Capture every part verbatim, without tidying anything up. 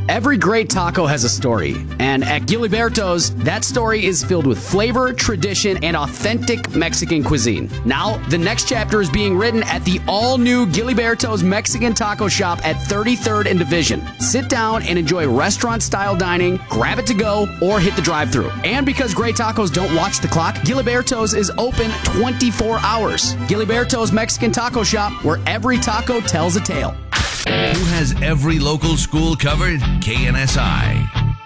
Every great taco has a story, and at Giliberto's, that story is filled with flavor, tradition, and authentic Mexican cuisine. Now, the next chapter is being written at the all-new Giliberto's Mexican Taco Shop at thirty-third and Division. Sit down and enjoy restaurant-style dining, grab it to go, or hit the drive-thru. And because great tacos don't watch the clock, Giliberto's is open twenty-four hours. Giliberto's Mexican Taco Shop, where every taco tells a tale. Who has every local school covered? K N S I.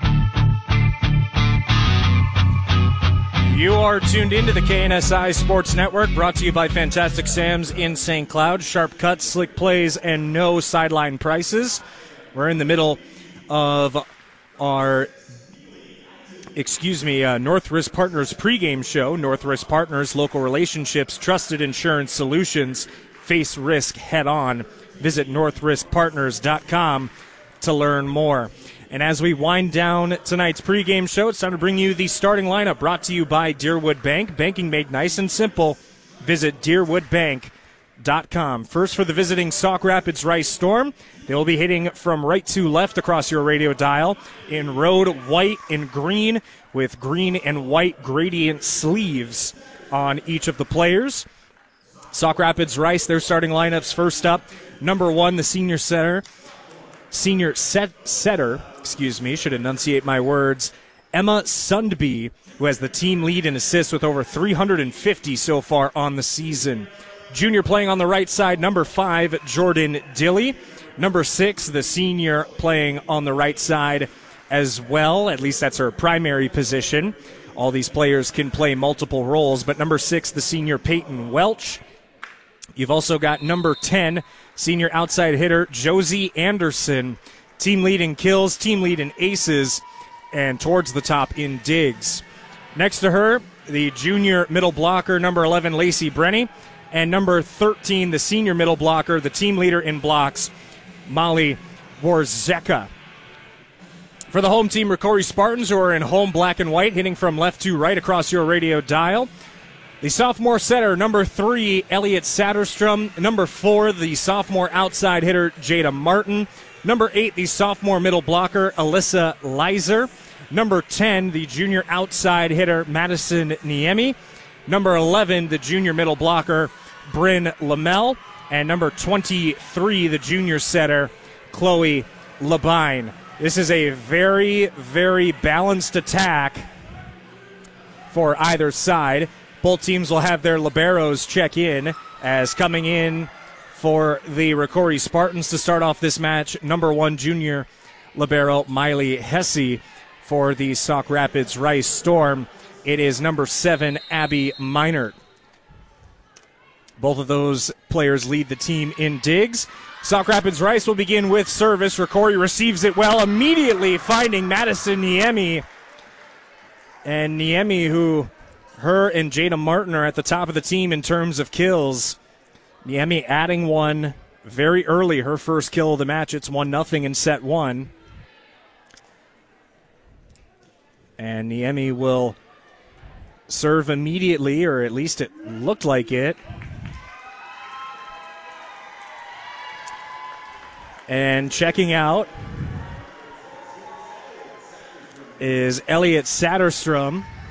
You are tuned into the K N S I Sports Network, brought to you by Fantastic Sam's in Saint Cloud. Sharp cuts, slick plays, and no sideline prices. We're in the middle of our, excuse me, uh, Northwest Partners pregame show. Northwest Partners, local relationships, trusted insurance solutions. Face risk head on. Visit north risk partners dot com to learn more. And as we wind down tonight's pregame show, it's time to bring you the starting lineup, brought to you by Deerwood Bank. Banking made nice and simple. Visit deerwood bank dot com. First for the visiting Sauk Rapids Rice Storm. They will be hitting from right to left across your radio dial in road white and green, with green and white gradient sleeves on each of the players. Sauk Rapids Rice, their starting lineups. First up, number one, the senior setter, senior set setter, excuse me, should enunciate my words, Emma Sundby, who has the team lead in assists with over three hundred fifty so far on the season. Junior playing on the right side, number five, Jordan Dilly. Number six, the senior playing on the right side as well. At least that's her primary position. All these players can play multiple roles, but number six, the senior, Peyton Welch. You've also got number ten, senior outside hitter Josie Anderson. Team lead in kills, team lead in aces, and towards the top in digs. Next to her, the junior middle blocker, number eleven, Lacey Brenny. And number thirteen, the senior middle blocker, the team leader in blocks, Molly Warzeka. For the home team, Ricori Spartans, who are in home black and white, hitting from left to right across your radio dial. The sophomore setter, number three, Elliot Satterstrom. Number four, the sophomore outside hitter, Jada Martin. Number eight, the sophomore middle blocker, Alyssa Leiser. Number ten, the junior outside hitter, Madison Niemi. Number eleven, the junior middle blocker, Bryn Lamel. And number twenty-three, the junior setter, Chloe Labine. This is a very, very balanced attack for either side. Both teams will have their liberos check in, as coming in for the Ricori Spartans to start off this match, number one junior libero Miley Hesse. For the Sauk Rapids Rice Storm, it is number seven, Abby Meinert. Both of those players lead the team in digs. Sauk Rapids Rice will begin with service. Ricori receives it well, immediately finding Madison Niemi. And Niemi, who her and Jada Martin are at the top of the team in terms of kills. Niemi adding one very early, her first kill of the match. It's one nothing in set one. And Niemi will serve immediately, or at least it looked like it. And checking out is Elliot Satterstrom.